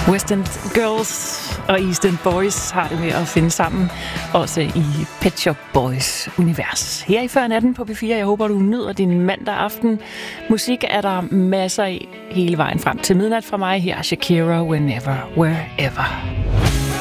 West End Girls og East End Boys har det med at finde sammen, også i Pet Shop Boys univers. Her i Før Natten på P4, jeg håber, du nyder din mandag aften. Musik er der masser af hele vejen frem til midnat fra mig her. Shakira, Whenever, Wherever.